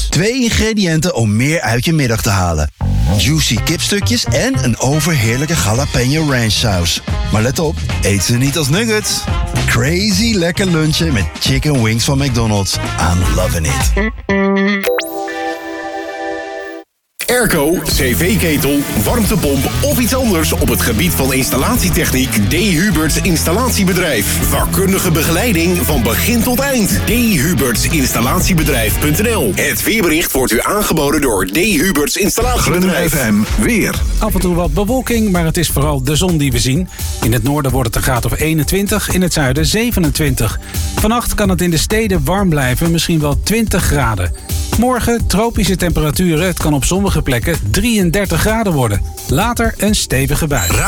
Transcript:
2 ingrediënten om meer uit je middag te halen. Juicy kipstukjes en een overheerlijke jalapeno ranch saus. Maar let op, eet ze niet als nuggets. Crazy lekker lunchen met chicken wings van McDonald's. I'm loving it. Airco, cv-ketel, warmtepomp of iets anders op het gebied van installatietechniek. D. Huberts Installatiebedrijf. Vakkundige begeleiding van begin tot eind. D. Huberts Installatiebedrijf.nl. Het weerbericht wordt u aangeboden door D. Huberts Installatiebedrijf. FM weer. Af en toe wat bewolking, maar het is vooral de zon die we zien. In het noorden wordt het een graad of 21, in het zuiden 27. Vannacht kan het in de steden warm blijven, misschien wel 20 graden. Morgen tropische temperaturen, het kan op sommige plekken 33 graden worden. Later een stevige bui.